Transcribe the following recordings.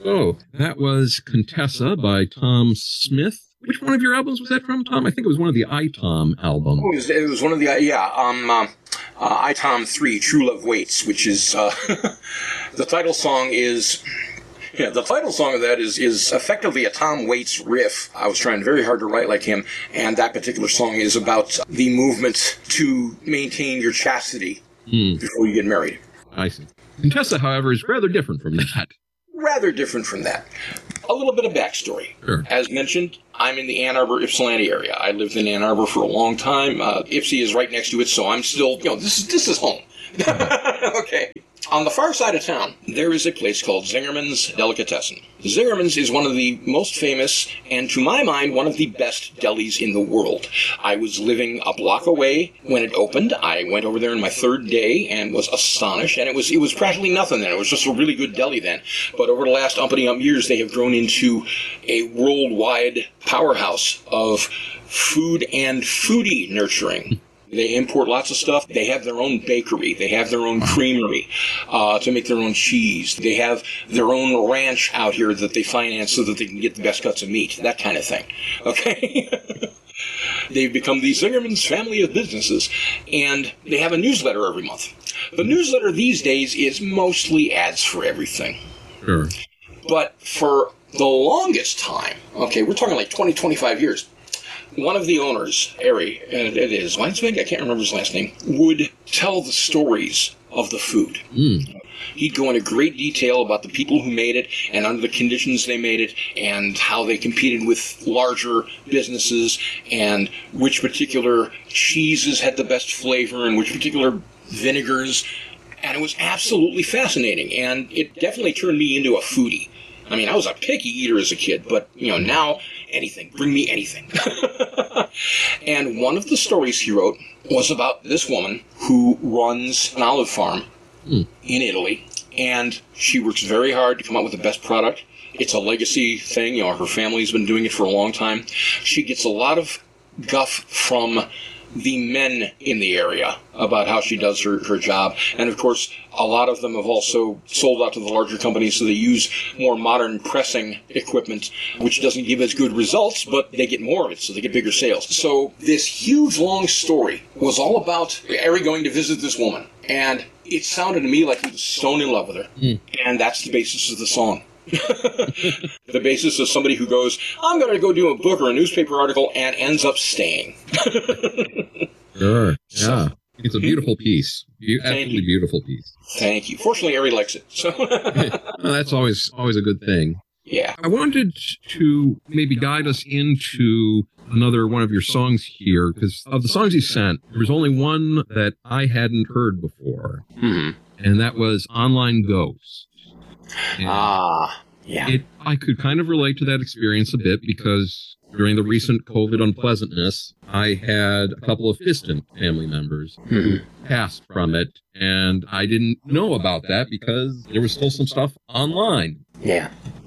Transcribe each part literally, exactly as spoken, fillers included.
Oh, that was Contessa by Tom Smith. Which one of your albums was that from, Tom? I think it was one of the I, Tom albums. Oh, it was, it was one of the, uh, yeah, um, uh, uh, I, Tom three, True Love Waits, which is, uh, the title song is, yeah, the title song of that is, is effectively a Tom Waits riff. I was trying very hard to write like him, and that particular song is about the movement to maintain your chastity hmm. before you get married. I see. Contessa, however, is rather different from that. Rather different from that. A little bit of backstory. Sure. As mentioned, I'm in the Ann Arbor, Ypsilanti area. I lived in Ann Arbor for a long time. Uh, Ypsi is right next to it, so I'm still, you know, this is, this is home. Okay. On the far side of town, there is a place called Zingerman's Delicatessen. Zingerman's is one of the most famous, and to my mind, one of the best delis in the world. I was living a block away when it opened. I went over there on my third day and was astonished, and it was it was practically nothing then. It was just a really good deli then. But over the last umpty ump years, they have grown into a worldwide powerhouse of food and foodie nurturing. They import lots of stuff. They have their own bakery. They have their own creamery uh, to make their own cheese. They have their own ranch out here that they finance so that they can get the best cuts of meat, that kind of thing. Okay? They've become the Zingerman's family of businesses, and they have a newsletter every month. The newsletter these days is mostly ads for everything. Sure. But for the longest time, okay, we're talking like twenty, twenty-five years, one of the owners, Ari, and it is Weinswig, I can't remember his last name, would tell the stories of the food. Mm. He'd go into great detail about the people who made it and under the conditions they made it and how they competed with larger businesses and which particular cheeses had the best flavor and which particular vinegars. And it was absolutely fascinating, and it definitely turned me into a foodie. I mean, I was a picky eater as a kid, but, you know, now, anything. Bring me anything. And one of the stories he wrote was about this woman who runs an olive farm mm. in Italy, and she works very hard to come up with the best product. It's a legacy thing. You know, her family's been doing it for a long time. She gets a lot of guff from the men in the area about how she does her, her job. And, of course, a lot of them have also sold out to the larger companies, so they use more modern pressing equipment, which doesn't give as good results, but they get more of it, so they get bigger sales. So this huge, long story was all about Ari going to visit this woman. And it sounded to me like he was stone in love with her. Mm. And that's the basis of the song. The basis of somebody who goes, I'm going to go do a book or a newspaper article, and ends up staying. Sure. Yeah. So, it's a beautiful piece. Be- absolutely you. beautiful piece. Thank you. Fortunately, Ari likes it. So well, that's always always a good thing. Yeah. I wanted to maybe guide us into another one of your songs here, because of the songs you sent, there was only one that I hadn't heard before, mm-hmm. and that was Online Ghost. And ah, yeah. It, I could kind of relate to that experience a bit because during the recent COVID unpleasantness, I had a couple of distant family members mm-hmm. who passed from it, and I didn't know about that because there was still some stuff online. Yeah.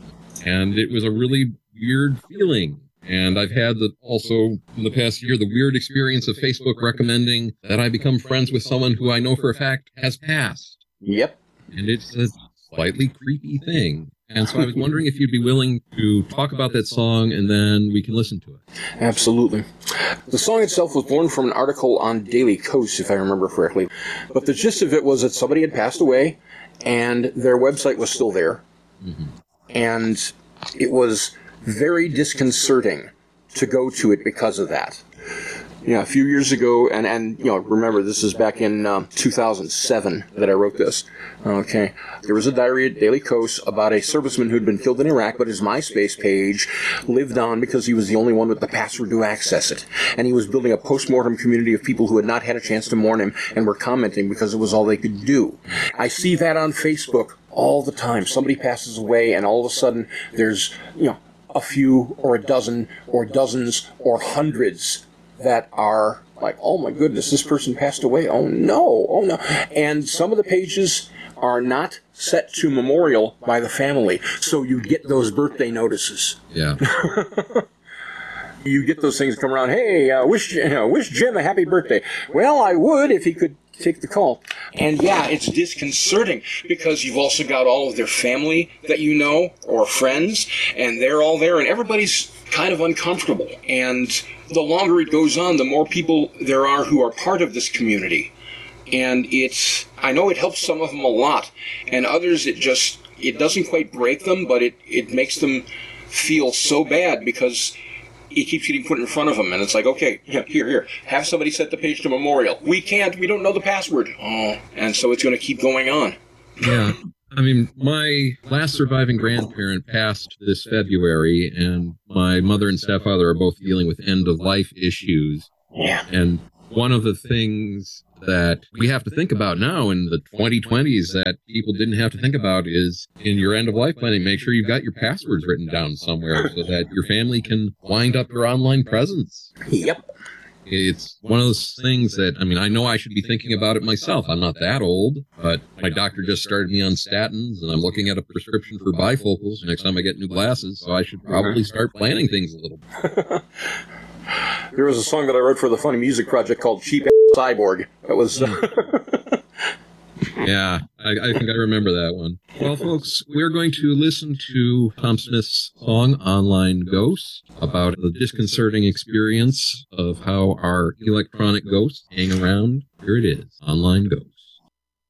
And it was a really weird feeling. And I've had the, also in the past year, the weird experience of Facebook recommending that I become friends with someone who I know for a fact has passed. Yep. And it's a slightly creepy thing. And so I was wondering if you'd be willing to talk about that song and then we can listen to it. Absolutely. The song itself was born from an article on Daily Kos, if I remember correctly. But the gist of it was that somebody had passed away and their website was still there. Mm-hmm. And it was very disconcerting to go to it because of that. You know, a few years ago, and, and you know, remember, this is back in um, two thousand seven that I wrote this. Okay. There was a diary at Daily Kos about a serviceman who'd been killed in Iraq, but his MySpace page lived on because he was the only one with the password to access it. And he was building a post-mortem community of people who had not had a chance to mourn him and were commenting because it was all they could do. I see that on Facebook all the time. Somebody passes away, and all of a sudden there's, you know, a few or a dozen or dozens or hundreds that are like, oh my goodness, this person passed away. Oh no, oh no. And some of the pages are not set to memorial by the family, so you get those birthday notices. Yeah. You get those things come around, hey, uh, wish, you know, wish Jim a happy birthday. Well, I would if he could take the call. And yeah, it's disconcerting because you've also got all of their family that you know or friends, and they're all there, and everybody's kind of uncomfortable. And the longer it goes on, the more people there are who are part of this community. And it's, I know it helps some of them a lot, and others it just, it doesn't quite break them, but it, it makes them feel so bad because it keeps getting put in front of them, and it's like, okay, here, here, have somebody set the page to memorial. We can't, we don't know the password. Oh, and so it's going to keep going on. Yeah. I mean, my last surviving grandparent passed this February, and my mother and stepfather are both dealing with end-of-life issues. Yeah. And one of the things that we have to think about now in the twenty twenties that people didn't have to think about is in your end-of-life planning, make sure you've got your passwords written down somewhere so that your family can wind up your online presence. Yep. It's one of those things that, I mean, I know I should be thinking about it myself. I'm not that old, but my doctor just started me on statins, and I'm looking at a prescription for bifocals next time I get new glasses, so I should probably start planning things a little bit. There was a song that I wrote for the Funny Music Project called Cheap Ass Cyborg. That was... Yeah, I, I think I remember that one. Well, folks, we're going to listen to Tom Smith's song, Online Ghosts, about the disconcerting experience of how our electronic ghosts hang around. Here it is, Online Ghosts.